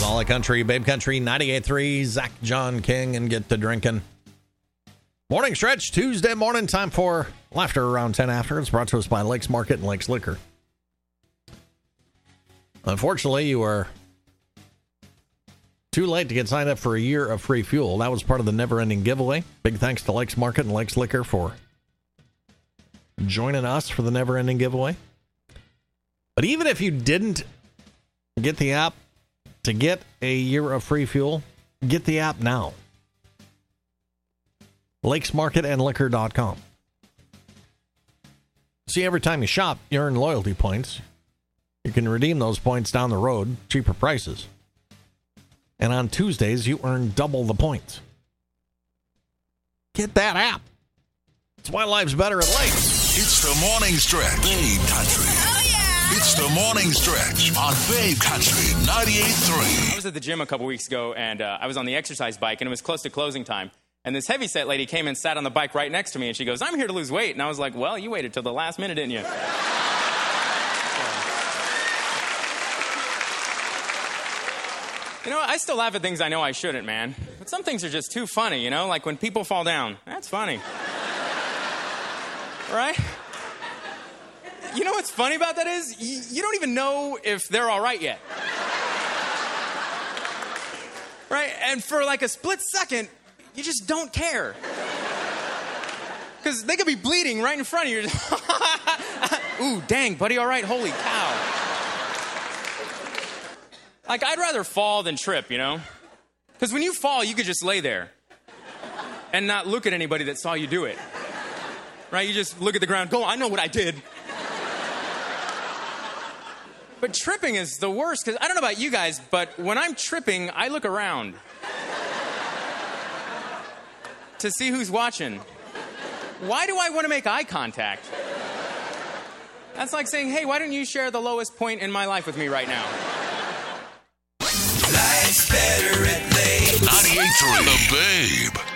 All the country, Babe Country, 98.3, Zach, John King, and get to drinking. Morning stretch, Tuesday morning, time for Laughter around 10 after. It's brought to us by Lakes Market and Lakes Liquor. Unfortunately, you are too late to get signed up for a year of free fuel. That was part of the never-ending giveaway. Big thanks to Lakes Market and Lakes Liquor for joining us for the never-ending giveaway. But even if you didn't get the app to get a year of free fuel, get the app now. LakesMarketandLiquor.com. See, every time you shop, you earn loyalty points. You can redeem those points down the road, cheaper prices. And on Tuesdays, you earn double the points. Get that app. It's why life's better at Lakes. It's the morning stretch. Babe Country. Oh, yeah. It's the morning stretch on Babe Country 98.3. I was at the gym a couple weeks ago, and I was on the exercise bike, and it was close to closing time. And this heavyset lady came and sat on the bike right next to me, and she goes, "I'm here to lose weight." And I was like, "Well, you waited till the last minute, didn't you?" You know, I still laugh at things I know I shouldn't, man. But some things are just too funny, you know? Like when people fall down. That's funny. Right? You know what's funny about that is, you don't even know if they're all right yet. Right? And for like a split second, you just don't care. Because they could be bleeding right in front of you. Ooh, dang, buddy, all right? Holy cow. Like, I'd rather fall than trip, you know? Because when you fall, you could just lay there and not look at anybody that saw you do it. Right? You just look at the ground, go, I know what I did. But tripping is the worst, because I don't know about you guys, but when I'm tripping, I look around to see who's watching. Why do I want to make eye contact? That's like saying, hey, why don't you share the lowest point in my life with me right now? Life's better at Lakes. 98.3 The Babe.